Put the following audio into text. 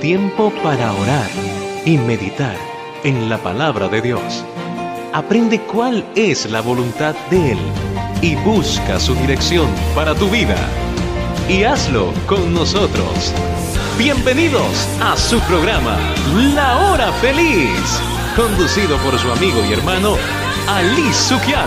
tiempo para orar y meditar en la palabra de Dios. Aprende cuál es la voluntad de Él y busca su dirección para tu vida. Y hazlo con nosotros. Bienvenidos a su programa La Hora Feliz, conducido por su amigo y hermano Ali Sukian.